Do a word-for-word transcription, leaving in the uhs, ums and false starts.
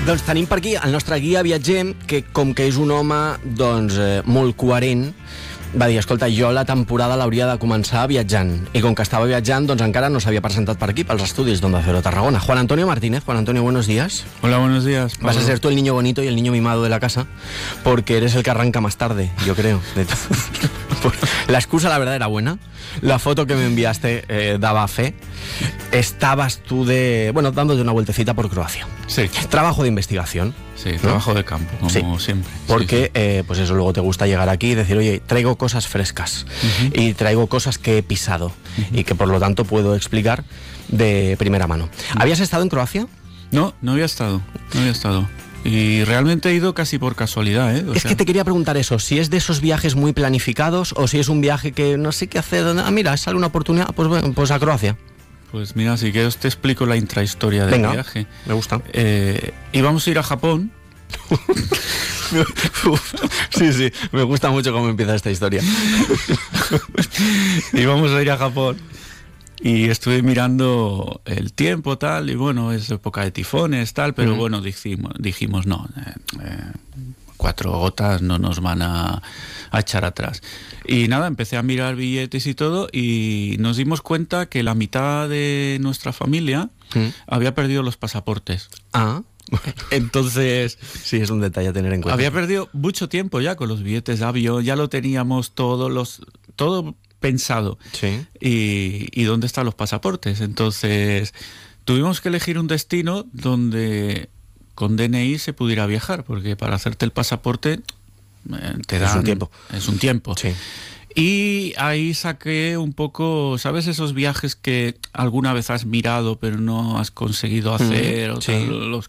Doncs tenim per aquí el nostre guia viatger, que com que és un home doncs, eh, molt coherent, va dir, escolta, jo la temporada l'hauria de començar viatjant. I com que estava viatjant, doncs encara no s'havia presentat per aquí, pels estudis d'Onda Cero Tarragona. Juan Antonio Martínez. Juan Antonio, buenos días. Hola, buenos días, Pablo. Vas a ser tú el niño bonito y el niño mimado de la casa, porque eres el que arranca más tarde, yo creo. De la excusa, la verdad, era buena. La foto que me enviaste eh, daba fe. Estabas tú de, bueno, dándote una vueltecita por Croacia. Sí. Trabajo de investigación. Sí, ¿no? Trabajo de campo, como sí. siempre. Porque, sí, sí. Eh, pues eso, luego te gusta llegar aquí y decir, oye, traigo cosas frescas uh-huh. y traigo cosas que he pisado uh-huh. y que por lo tanto puedo explicar de primera mano. Uh-huh. ¿Habías estado en Croacia? No, no había estado, no había estado. Y realmente he ido casi por casualidad, ¿eh? O es sea... que te quería preguntar eso, si es de esos viajes muy planificados o si es un viaje que no sé qué hacer, ah, mira, sale una oportunidad, pues bueno, pues a Croacia. Pues mira, si quieres te explico la intrahistoria del Venga, viaje. Me gusta. Eh, íbamos a ir a Japón. Sí, sí, me gusta mucho cómo empieza esta historia. Íbamos a ir a Japón y estuve mirando el tiempo, tal, y bueno, es época de tifones, tal, pero uh-huh. bueno, dijimos, dijimos no, eh, eh, cuatro gotas no nos van a, a echar atrás. Y nada, empecé a mirar billetes y todo y nos dimos cuenta que la mitad de nuestra familia uh-huh. había perdido los pasaportes. Ah. Entonces, sí, es un detalle a tener en cuenta. Había perdido mucho tiempo ya con los billetes de avión, ya lo teníamos todos los, todo pensado. Sí. Y, y ¿dónde están los pasaportes? Entonces, tuvimos que elegir un destino donde con D N I se pudiera viajar, porque para hacerte el pasaporte eh, te dan... Es un tiempo. Es un tiempo. Sí. Y ahí saqué un poco, ¿sabes? Esos viajes que alguna vez has mirado pero no has conseguido hacer, mm, o sí. tal, los